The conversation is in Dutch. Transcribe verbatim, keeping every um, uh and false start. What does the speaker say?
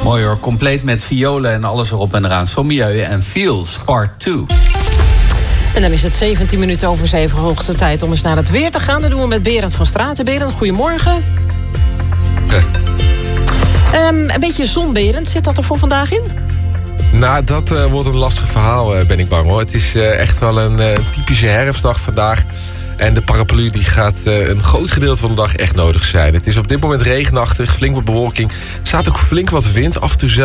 Mooi hoor, compleet met violen en alles erop en eraan. Sommieu en Feels, part twee. En dan is het zeventien minuten over zeven, hoogste tijd om eens naar het weer te gaan. Dat doen we met Berend van Straten. Berend, goedemorgen. Okay. Um, een beetje zon, Berend. Zit dat er voor vandaag in? Nou, dat uh, wordt een lastig verhaal, uh, ben ik bang hoor. Het is uh, echt wel een uh, typische herfstdag vandaag. En de paraplu die gaat uh, een groot gedeelte van de dag echt nodig zijn. Het is op dit moment regenachtig, flink wat bewolking. Er staat ook flink wat wind, af en toe zelfs